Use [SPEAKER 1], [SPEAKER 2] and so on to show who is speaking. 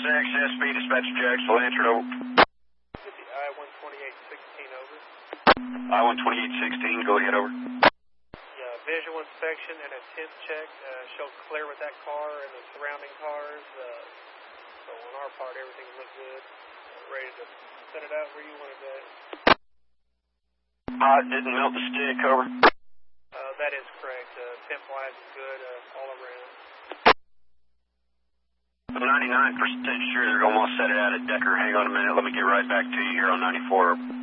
[SPEAKER 1] SB, dispatcher Jacksonville, answer over.
[SPEAKER 2] I-12816 over.
[SPEAKER 1] I-12816, go ahead, over.
[SPEAKER 2] Yeah, visual inspection and a temp check showed clear with that car and the surrounding cars. So on our part, everything looked good. Ready to set it out where you wanted to.
[SPEAKER 1] Didn't melt the stick, over.
[SPEAKER 2] That is correct. Temp-wise is good all around.
[SPEAKER 1] I'm 99% sure they're going to want to set it out at Decker. Hang on a minute. Let me get right back to you here on 94.